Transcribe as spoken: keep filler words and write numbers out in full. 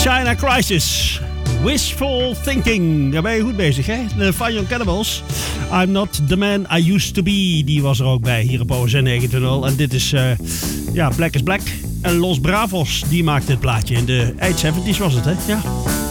China Crisis. Wishful Thinking. Daar ben je goed bezig, hè? De Fine Young Cannibals. I'm Not The Man I Used To Be. Die was er ook bij hier op O S N negenentwintig. En dit is, uh, ja, Black is Black. En Los Bravos, die maakt dit plaatje. In de eind zeventig's was het, hè? Ja.